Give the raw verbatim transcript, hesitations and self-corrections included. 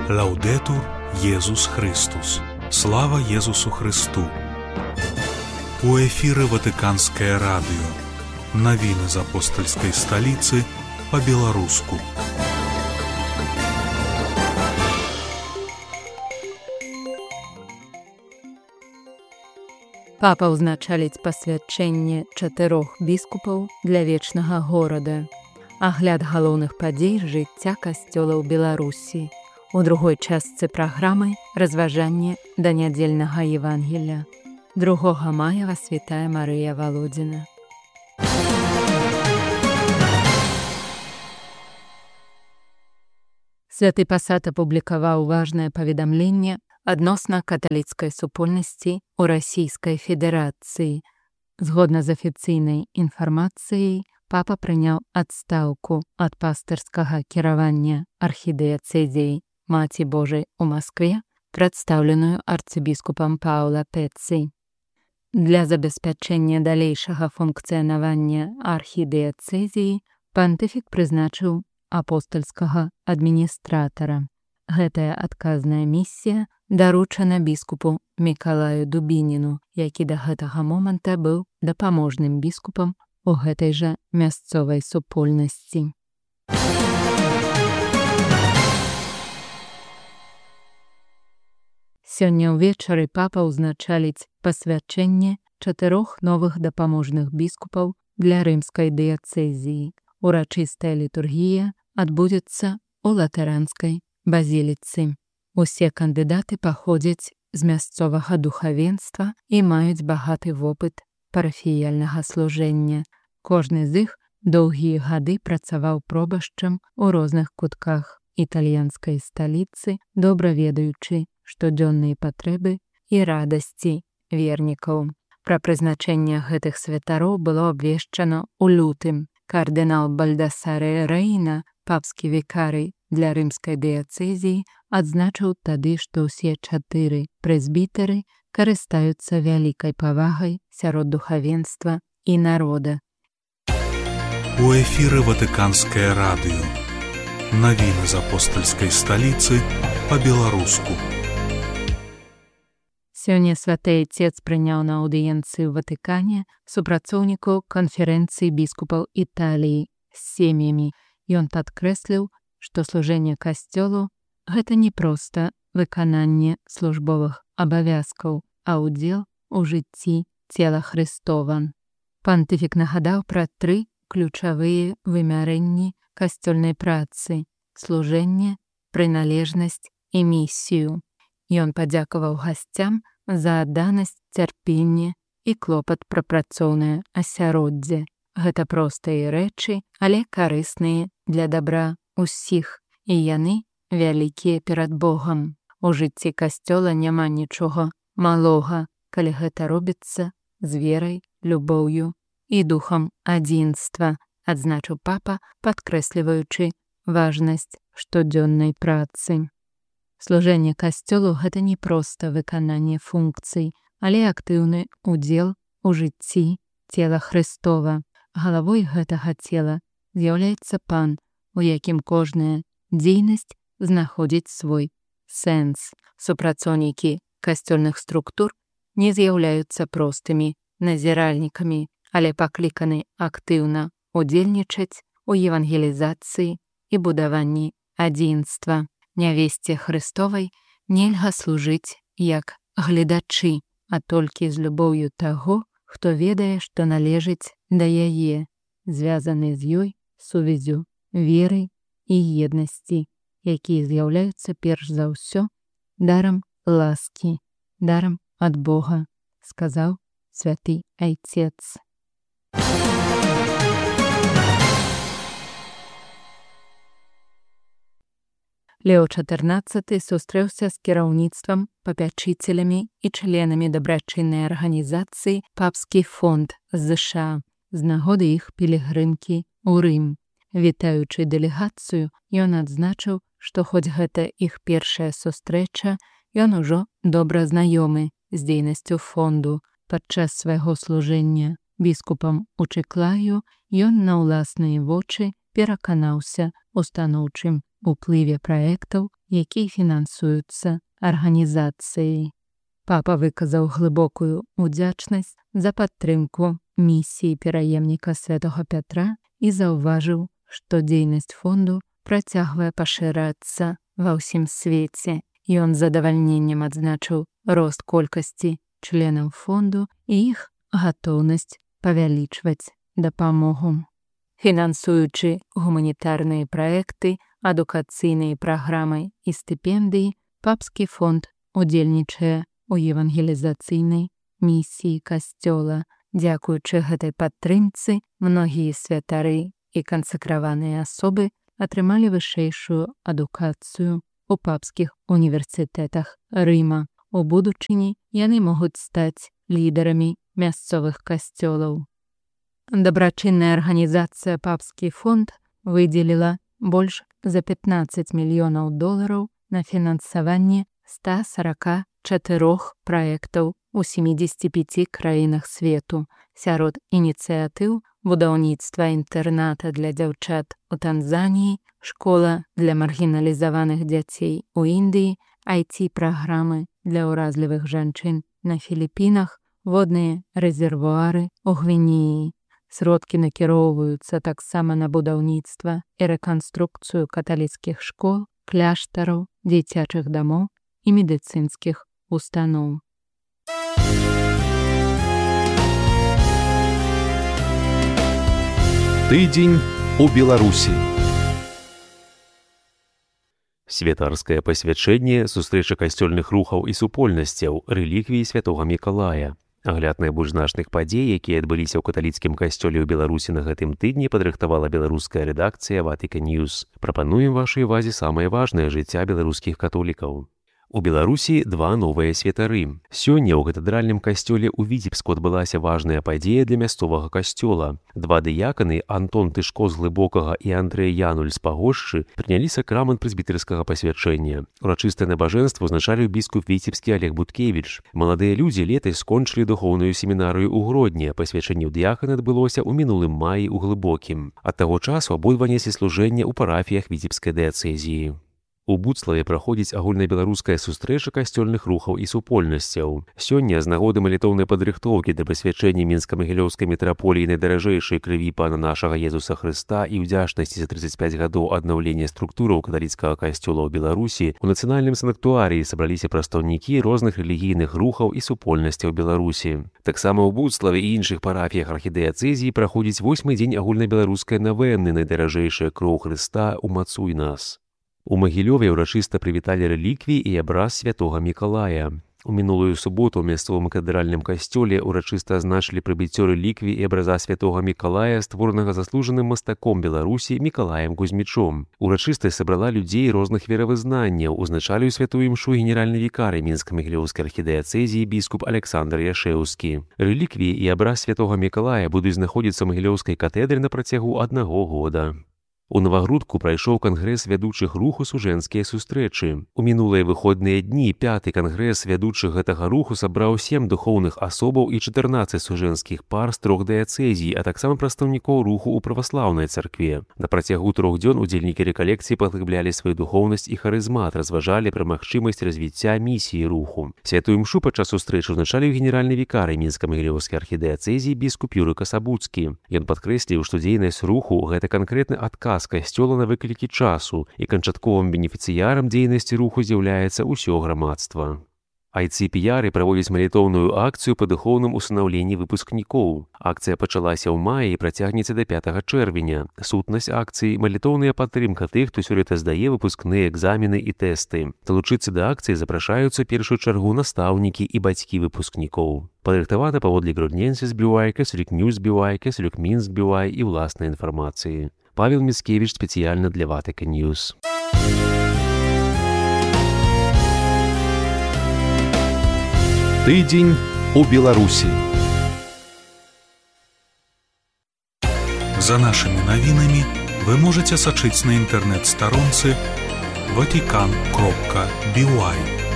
Лаўдетур Єсус Христус. Слава Єсусу Христу. У эфіры Ватыканскае радыё. Навіны з апостальскай сталіцы па-беларуску. Папа ўзначаліць пасвячэнне чатырох біскупаў для вечнага горада. Агляд галоўных падзей жыцця касцёла ў Беларусі. У другой частцы праграмы разважанне да нядзельнага Евангелля. другога мая вас вітае Марыя Валодзіна. Святы пасад апублікаваў важнае паведамленне адносна каталіцкай супольнасці ў Расійскай Федэрацыі. Згодна з афіцыйнай інфармацыяй, папа прыняў адстаўку ад пастырскага кіравання архідыяцэзіяй Маці Божай у Маскве, прадстаўленую арцыбіскупам Паўла Пецци. Для забеспячэння далейшага функцыянавання архідыяцэзіі пантыфік прызначыў апостальскага адміністратара. Гэтая адказная місія даручана біскупу Мікалаю Дубініну, які да гэтага моманта быў дапаможным біскупам у гэтай жа мясцовай супольнасці. Сёння ўвечары папа ўзначаліць пасвячэнне чатырох новых дапаможных біскупаў для рымскай дыяцэзіі. Урачыстая літургія адбудзецца ў латаранскай базіліцы. Усе кандыдаты паходзяць з мясцовага духавенства і маюць багаты вопыт парафіяльнага служэння. Кожны з іх доўгія гады працаваў пробашчам у розных кутках італьянскай сталіцы, добра ведаючы штодзённыя патрэбы і радасці вернікаў. Пра прызначэнне гэтых святароў было абвешчана ў лютым. Кардынал Бальдасаре Рэйна, папскі вікарый для рымскай дыяцэзіі, адзначыў тады, што ўсе чатыры прэзбітары карыстаюцца вялікай павагай сярод духавенства і народа. У эфіры Ватыканскае радыё. Навіны з апостальскай сталіцы па-беларуску. Сёння святы Айцец прыняў на аўдыенцыі ў Ватыкане супрацоўнікаў канферэнцыі біскупаў Італіі з сем'ямі. Ён падкрэсліў, што служэнне касцёлу – гэта не проста выкананне службовых абавязкаў, а ўдзел у жыцці цела Хрыстова. Пантыфік нагадаў пра тры ключавыя вымярэнні касцёльнай працы – служэнне, прыналежнасць і місію. Ён падзякаваў гасцям за адданасць, цярпенне і клопат пра працоўнае асяроддзе. Гэта простыя рэчы, але карысныя для дабра ўсіх, і яны вялікія перад Богам. У жыцці касцёла няма нічога малога, калі гэта робіцца з верай, любоўю і духам адзінства, адзначыў папа, падкрэсліваючы важнасць штодзённай працы. Служэнне касцёлу – гэта не проста выкананне функцый, але актыўны ўдзел у жыцці цела Хрыстова. Галавой гэтага цела з'яўляецца пан, у якім кожная дзейнасць знаходзіць свой сэнс. Супрацоўнікі касцёльных структур не з'яўляюцца простымі назіральнікамі, але пакліканы актыўна удзельнічаць у евангелізацыі і будаванні адзінства. Нявесце Хрыстовай нельга служыць як гледачы, а толькі з любоўю таго, хто ведае, што належыць да яе, звязаны з ёй сувязю веры і еднасці, якія з'яўляюцца перш за ўсё дарам ласкі, дарам ад Бога, сказаў святы Айцец. Лео чатырнаццаты сустрэўся з кіраўніцтвам, папячыцелямі і членамі дабрачыннай арганізацыі «Папскі фонд» з ЗША з нагоды іх пілігрымкі ў Рым. Вітаючы дэлегацыю, ён адзначыў, што хоць гэта іх першая сустрэча, ён ужо добра знаёмы з дзейнасцю фонду. Падчас свайго служэння біскупам у Чыклаю ён на ўласныя вочы пераканаўся ў станоўчым уплыве праектаў, якія фінансуюцца арганізацыяй. Папа выказаў глыбокую удзячнасць за падтрымку місіі пераемніка святого Пятра і заўважыў, што дзейнасць фонду працягвае пашырацца ва ўсім свеце. Ён з задавальненнем адзначыў рост колькасці членаў фонду і іх гатоўнасць павялічваць дапамогу. Фінансуючы гуманітарныя праекты, адукацыйныя праграмы і стыпендыі, папскі фонд удзельнічае у евангелізацыйнай місіі касцёла. Дзякуючы гэтай падтрымцы, многія святары і кансакраваныя асобы атрымалі вышэйшую адукацыю у папскіх універсітэтах Рыма. У будучыні яны могуць стаць лідарамі мясцовых касцёлаў. Дабрачынная арганізацыя «Папскі фонд» выдзеліла больш за пятнаццаць мільёнаў долараў на фінансаванне ста сорока чатырох праектаў у сямідзесяці пяці краінах свету. Сярод ініцыятыў будаўніцтва інтэрната для дзяўчат у Танзаніі, школа для маргіналізаваных дзяцей у Індыі, ай ти-праграмы для ўразлівых жанчын на Філіпінах, водныя рэзервуары у Гвінеі. Сродкі накіроўваюцца таксама на будаўніцтва і рэканструкцыю каталіцкіх школ, кляштараў, дзіцячых дамоў і медыцынскіх устаноў. Тыдзень у Беларусі. Святарскае пасвячэнне, сустрэча касцёльных рухаў і супольнасцяў, рэліквіі святога Мікалая. Агляд найбольш значных падзей, якія адбыліся ў каталіцкім касцёле ў Беларусі на гэтым тыдні, падрыхтавала беларуская рэдакцыя Ватыкан Ньюс. Прапануем вашай увазе самае важнае жыцця беларускіх католікаў. У Беларусі два новыя святары. Сёння ў катэдральным касцёле ў Віцебску адбылася важная падзея для мясцовага касцёла. Два дыяканы, Антон Тышко з Глыбокага і Андрэй Януль з Пагошчы, прынялі сакрамент прэзбітэрскага пасвячэння. Урачыстае набажэнства ўзначаліў біскуп віцебскі Олег Буткевіч. Маладыя людзі летась скончылі духоўную семінарыю ў Гродні. Пасвячэнне ў дыяканы адбылося ў мінулым маі ў Глыбокім. Ад таго часу абодва неслі служэнне ў парафіях Віцебскай дыяцэзіі. У Буцлаве праходзіць агульнабеларуская сустрэча касцёльных рухаў і супольнасцяў. Сёння з нагоды малітоўнай падрыхтоўкі да пасвячэння мінска-магілёўскай мітраполіі найдаражэйшай крыві пана нашага Езуса Хрыста і ўдзячнасці за трыццаць пяць гадоў аднаўлення структураў каталіцкага касцёла ў Беларусі, у нацыянальным санктуарыі сабраліся прадстаўнікі розных рэлігійных рухаў і супольнасцяў Беларусі. Таксама ў Буцлаве і іншых парафіях архідыяцэзіі праходзіць восьмы дзень агульнабеларускай навенны «Найдаражэйшая кроў Хрыста, умацуй нас». У Магілёве ўрачыста прывіталі рэліквіі і абраз святога Мікалая. У мінулую суботу ў мясцовым катэдральным касцёле ўрачыста азначылі прыбыццё рэліквій і абраза святога Мікалая, створанага заслужаным мастаком Беларусі Мікалаем Кузьмічом. Урачыстасць сабрала людзей розных веравызнанняў, узначаліў святую імшу генеральны вікарый мінска-магілёўскай архідыяцэзіі біскуп Александр Яшэўскі. Рэліквіі і абраз святога Мікалая будуць знаходзіцца ў Магілёўскай катедры на працягу аднаго года. У Навагрудку прайшоў кангрэс вядучых руху сужэнскія сустрэчы. У мінулыя выходныя дні пяты кангрэс вядучых гэтага руху сабраў сем духоўных асобаў і чатырнаццаць сужэнскіх пар з трох дыяцэзій, а таксама прадстаўнікоў руху ў праваслаўнай царкве. На працягу трох дзён удзельнікі рэкалекцыі паглыблялі сваю духоўнасць і харызмат, разважалі пра магчымасць развіцця місіі руху. Святую імшу падчас сустрэчы ўзначаліў генеральны вікарый мінска-магілёўскай архідыяцэзіі біскуп Юрый Касабуцкі. Ён падкрэсліў, што дзейнасць руху гэта канкрэтны адказ касцёла на выклікі часу, і канчатковым бенефіцыярам дзейнасці руху з'яўляецца ўсё грамадства. ай ти-піяры праводзяць малітоўную акцыю па духоўным усынаўленні выпускнікоў. Акцыя пачалася ў маі і працягнецца да пятага чэрвеня. Сутнасць акцыі – малітоўная падтрымка тых, хто сёлета здае выпускныя экзамены і тэсты. Далучыцца да акцыі запрашаюцца ў першую чаргу настаўнікі і бацькі выпускнікоў. Падрыхтавана паводле Гродненсис би вай, Кесарюк Ньюс би вай, Кесарюк Мінск би вай і ўласнай інфармацыі. Павел Міцкевіч спецыяльна для Ватыкан Ньюс. Тыдзень у Беларусі. За нашымі навінамі вы можаце сачыць на інтэрнэт-старонцы ватикан кропка би вай.